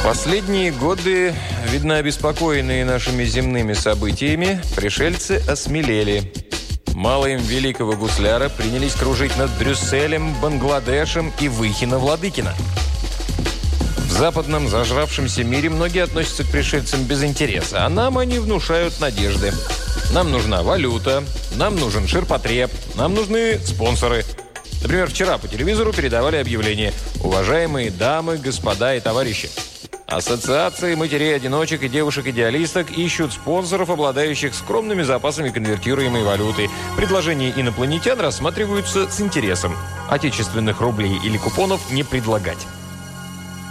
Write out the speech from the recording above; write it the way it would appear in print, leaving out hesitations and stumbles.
Последние годы, видно, обеспокоенные нашими земными событиями, пришельцы осмелели. Мало им великого гусляра принялись кружить над Брюсселем, Бангладешем и Выхино-Владыкино. В западном зажравшемся мире многие относятся к пришельцам без интереса, а нам они внушают надежды. Нам нужна валюта, нам нужен ширпотреб, нам нужны спонсоры. Например, вчера по телевизору передавали объявление: «Уважаемые дамы, господа и товарищи, ассоциации матерей-одиночек и девушек-идеалисток ищут спонсоров, обладающих скромными запасами конвертируемой валюты. Предложения инопланетян рассматриваются с интересом. Отечественных рублей или купонов не предлагать».